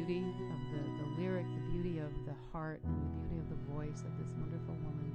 beauty of the lyric, the beauty of the heart, and the beauty of the voice of this wonderful woman.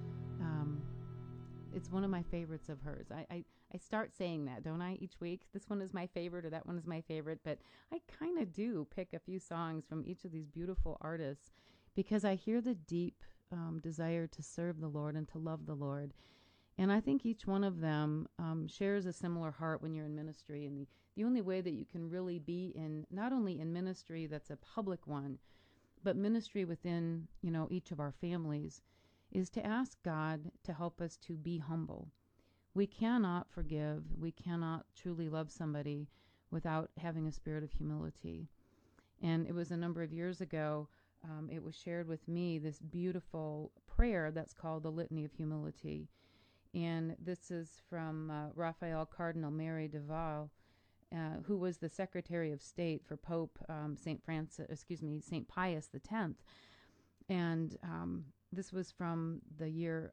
It's one of my favorites of hers. I start saying that, don't I, each week? This one is my favorite or that one is my favorite. But I kind of do pick a few songs from each of these beautiful artists because I hear the deep desire to serve the Lord and to love the Lord. And I think each one of them shares a similar heart when you're in ministry. And the only way that you can really be in, not only in ministry that's a public one, but ministry within, each of our families, is to ask God to help us to be humble. We cannot forgive, we cannot truly love somebody without having a spirit of humility. And it was a number of years ago, it was shared with me, this beautiful prayer that's called the Litany of Humility. And this is from Raphael Cardinal Mary de Waal, who was the Secretary of State for Pope St. Pius X. And this was from the year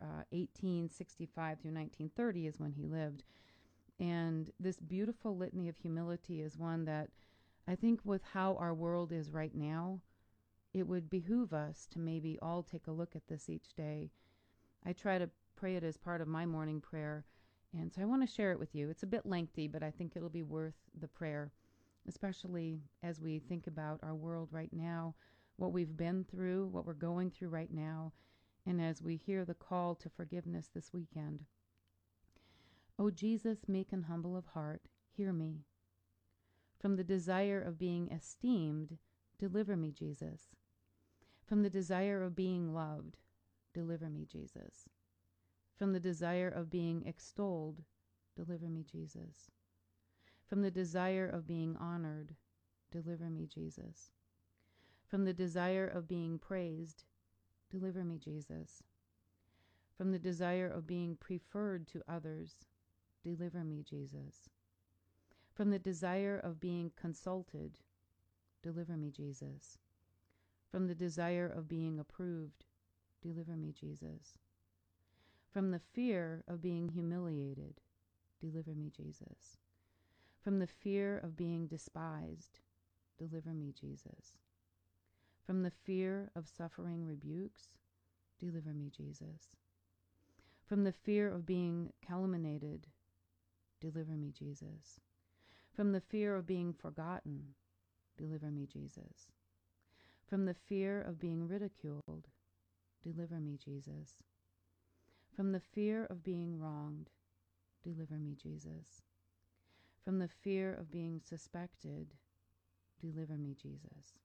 1865 through 1930 is when he lived. And this beautiful litany of humility is one that I think with how our world is right now, it would behoove us to maybe all take a look at this each day. I try to pray it as part of my morning prayer, and so I want to share it with you. It's a bit lengthy, but I think it'll be worth the prayer, especially as we think about our world right now, what we've been through, what we're going through right now, and as we hear the call to forgiveness this weekend. O Jesus, meek and humble of heart, hear me. From the desire of being esteemed, deliver me, Jesus. From the desire of being loved, deliver me, Jesus. From the desire of being extolled, deliver me, Jesus. From the desire of being honored, deliver me, Jesus. From the desire of being praised, deliver me, Jesus. From the desire of being preferred to others, deliver me, Jesus. From the desire of being consulted, deliver me, Jesus. From the desire of being approved, deliver me, Jesus. From the fear of being humiliated, deliver me, Jesus. From the fear of being despised, deliver me, Jesus. From the fear of suffering rebukes, deliver me, Jesus. From the fear of being calumniated, deliver me, Jesus. From the fear of being forgotten, deliver me, Jesus. From the fear of being ridiculed, deliver me, Jesus. From the fear of being wronged, deliver me, Jesus. From the fear of being suspected, deliver me, Jesus.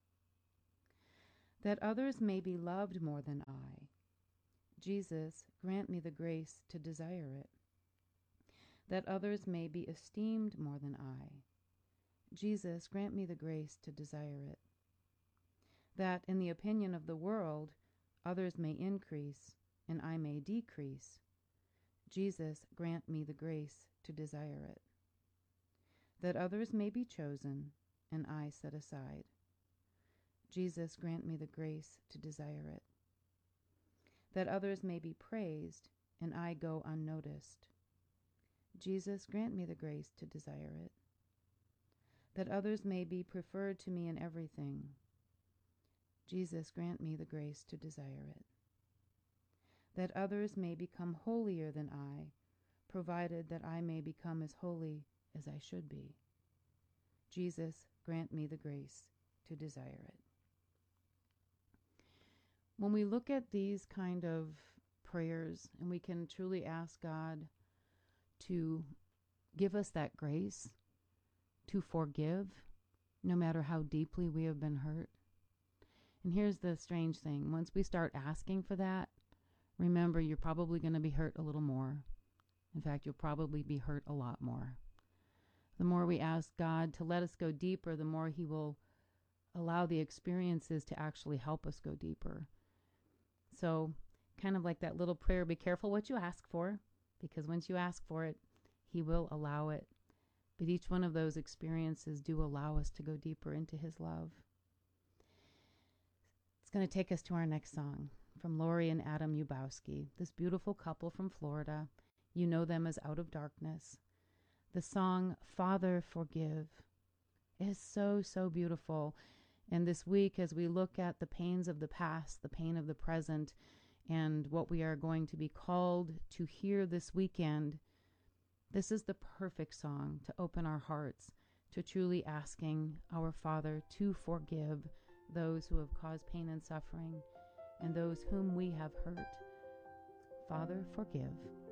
That others may be loved more than I, Jesus, grant me the grace to desire it. That others may be esteemed more than I, Jesus, grant me the grace to desire it. That, in the opinion of the world, others may increase and I may decrease, Jesus, grant me the grace to desire it. That others may be chosen and I set aside, Jesus, grant me the grace to desire it. That others may be praised and I go unnoticed, Jesus, grant me the grace to desire it. That others may be preferred to me in everything, Jesus, grant me the grace to desire it. That others may become holier than I, provided that I may become as holy as I should be, Jesus, grant me the grace to desire it. When we look at these kind of prayers, and we can truly ask God to give us that grace to forgive, no matter how deeply we have been hurt. And here's the strange thing. Once we start asking for that, remember, you're probably going to be hurt a little more. In fact, you'll probably be hurt a lot more. The more we ask God to let us go deeper, the more He will allow the experiences to actually help us go deeper. So, kind of like that little prayer, be careful what you ask for, because once you ask for it, He will allow it. But each one of those experiences do allow us to go deeper into His love. It's going to take us to our next song from Lori and Adam Ubowski, this beautiful couple from Florida. You know them as Out of Darkness. The song, Father, Forgive, is so, so beautiful. And this week, as we look at the pains of the past, the pain of the present, and what we are going to be called to hear this weekend, this is the perfect song to open our hearts to truly asking our Father to forgive those who have caused pain and suffering and those whom we have hurt. Father, forgive.